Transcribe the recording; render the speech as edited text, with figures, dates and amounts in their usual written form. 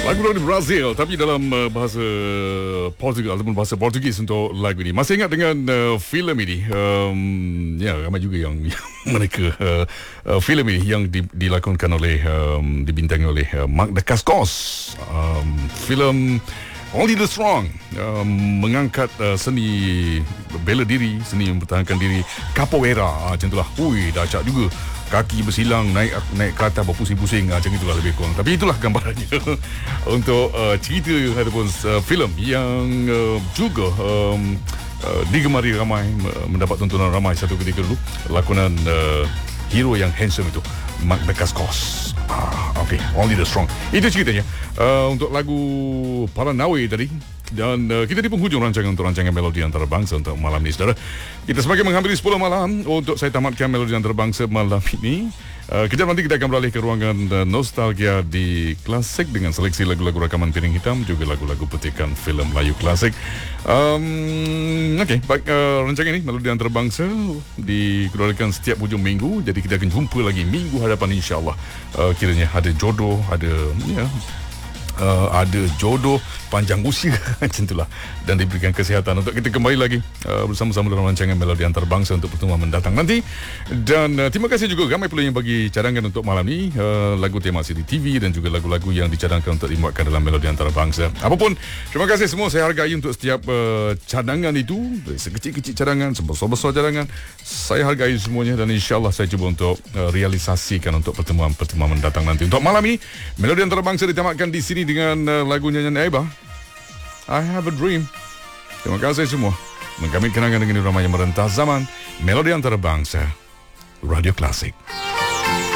Lagu dari Brazil tapi dalam bahasa Portugal ataupun bahasa Portugis untuk lagu ini. Masih ingat dengan filem ini? Ya, ramai juga yang mereka filem ini yang dilakonkan oleh dibintangi oleh Mark Dacascos. Filem Only the Strong mengangkat seni bela diri, seni mempertahankan diri, capoeira, macam itulah. Ui, dahsyat juga. Kaki bersilang, naik ke atas berpusing-pusing, macam itulah lebih kurang. Tapi itulah gambarannya untuk cerita ataupun filem yang juga digemari ramai, mendapat tontonan ramai satu ketika dulu. Lakonan hero yang handsome itu, Mark Dacascos. Okay, Only the Strong. Itu ceritanya untuk lagu Paranawe tadi. Dan kita di penghujung rancangan untuk rancangan Melodi Antarabangsa untuk malam ini, saudara. Kita semakin menghampiri 10 malam untuk saya tamatkan Melodi Antarabangsa malam ini. Kejap nanti kita akan beralih ke ruangan nostalgia di Klasik dengan seleksi lagu-lagu rakaman piring hitam, juga lagu-lagu petikan filem Melayu klasik. Okey, baik, rancangan ini Melodi Antarabangsa dikeluarkan setiap hujung minggu. Jadi kita akan jumpa lagi minggu hadapan, insya-Allah. Kiranya ada jodoh, ada jodoh, panjang usia macam itulah, dan diberikan kesihatan untuk kita kembali lagi bersama-sama dalam rancangan Melodi Antarabangsa untuk pertemuan mendatang nanti. Dan terima kasih juga ramai pula yang bagi cadangan untuk malam ni, lagu tema CCTV dan juga lagu-lagu yang dicadangkan untuk dimuatkan dalam Melodi Antarabangsa. Apapun, terima kasih semua, saya hargai untuk setiap cadangan itu, dari sekecil-kecil cadangan, sebesar-besar cadangan, saya hargai semuanya, dan insya-Allah saya cuba untuk realisasikan untuk pertemuan-pertemuan mendatang nanti. Untuk malam ini, Melodi Antarabangsa ditamatkan di sini dengan lagu nyanyian Aiba, I Have a Dream. Terima kasih semua. Menggamit kenangan dengan irama yang merentas zaman. Melodi Antarabangsa, Radio Klasik.